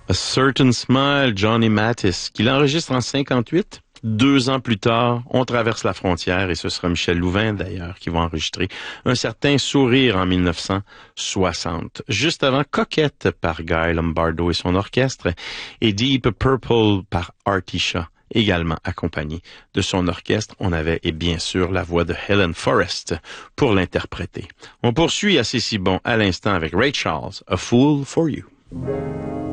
A Certain Smile, Johnny Mathis, qu'il enregistre en 58. 2 ans plus tard, on traverse la frontière et ce sera Michel Louvain d'ailleurs qui va enregistrer Un certain sourire en 1960. Juste avant Coquette par Guy Lombardo et son orchestre et Deep Purple par Artie Shaw, également accompagné de son orchestre. On avait et bien sûr la voix de Helen Forrest pour l'interpréter. On poursuit assez si bon à l'instant avec Ray Charles, A Fool for You.